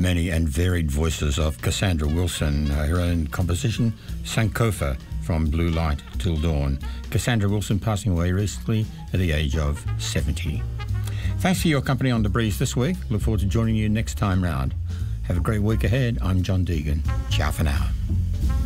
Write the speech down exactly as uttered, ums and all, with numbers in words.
many and varied voices of Cassandra Wilson, uh, her own composition, Sankofa, from Blue Light Till Dawn. Cassandra Wilson passing away recently at the age of seventy. Thanks for your company on The Breeze this week. Look forward to joining you next time round. Have a great week ahead. I'm John Deegan. Ciao for now.